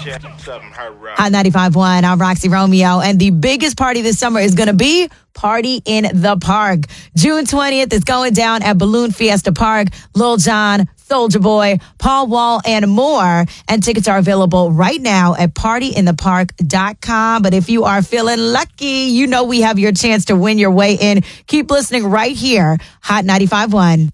Hot 95.1, I'm Roxy Romeo, and the biggest party this summer is going to be Party in the Park. June 20th is going down at Balloon Fiesta Park. Lil Jon, Soulja Boy, Paul Wall, and more. And tickets are available right now at partyinthepark.com. But if you are feeling lucky, you know we have your chance to win your way in. Keep listening right here. Hot 95.1.